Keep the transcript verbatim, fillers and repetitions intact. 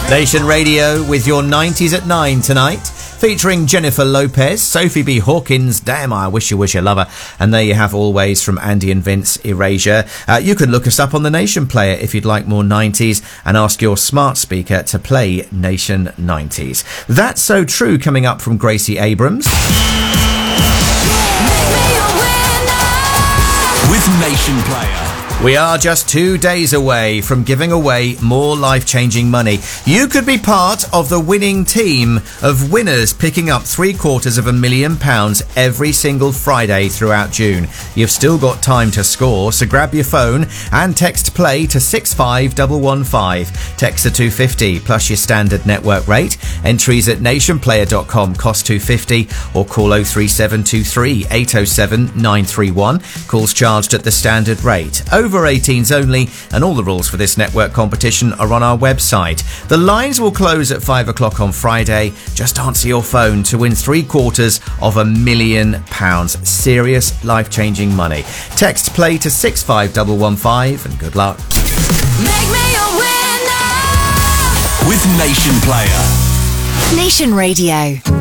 Nation Radio with your nineties at nine tonight, featuring Jennifer Lopez, Sophie B. Hawkins, Damn I Wish You Was Your Lover, and there you have Always from Andy and Vince, Erasure. Uh, you can look us up on the Nation Player if you'd like more nineties and ask your smart speaker to play Nation nineties. That's So True coming up from Gracie Abrams. With Nation Player. We are just two days away from giving away more life-changing money. You could be part of the winning team of winners picking up three quarters of a million pounds every single Friday throughout June. You've still got time to score, so grab your phone and text play to six five one one five. Text to two fifty plus your standard network rate. Entries at nationplayer dot com cost two fifty or call oh three seven two three eight oh seven nine three one. Calls charged at the standard rate. Over eighteens only, and all the rules for this network competition are on our website. The lines will close at five o'clock on Friday. Just answer your phone to win three quarters of a million pounds. Serious life-changing money. Text play to six five one one five and good luck. Make me a winner with Nation Player. Nation Radio.